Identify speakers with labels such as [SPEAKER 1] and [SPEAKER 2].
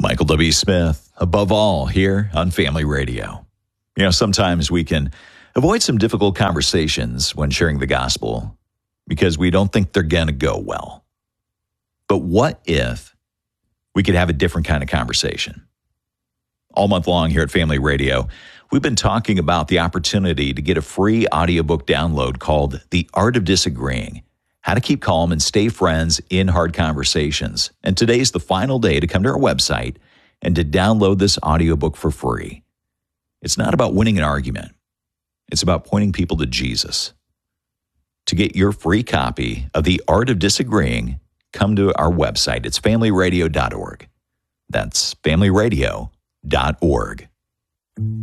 [SPEAKER 1] Michael W. Smith, above all, here on Family Radio. You know, sometimes we can avoid some difficult conversations when sharing the gospel because we don't think they're going to go well. But what if we could have a different kind of conversation? All month long here at Family Radio, we've been talking about the opportunity to get a free audiobook download called The Art of Disagreeing: How to Keep Calm and Stay Friends in Hard Conversations. And today's the final day to come to our website and to download this audiobook for free. It's not about winning an argument. It's about pointing people to Jesus. To get your free copy of The Art of Disagreeing, come to our website. It's familyradio.org. That's familyradio.org.